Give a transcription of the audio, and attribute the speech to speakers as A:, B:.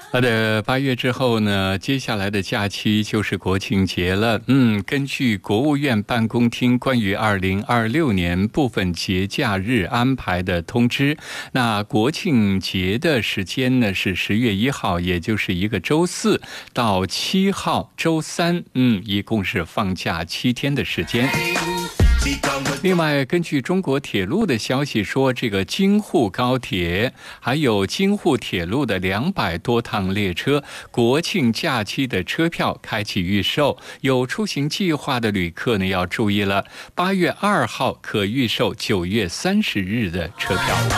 A: 好的，8月之后呢，接下来的假期就是国庆节了。根据国务院办公厅关于2026年部分节假日安排的通知，那国庆节的时间呢是10月1号，也就是一个周四到7号周三，一共是放假7天的时间。另外，根据中国铁路的消息说，这个京沪高铁还有京沪铁路的200多趟列车，国庆假期的车票开启预售，有出行计划的旅客呢要注意了，8月2号可预售9月30日的车票。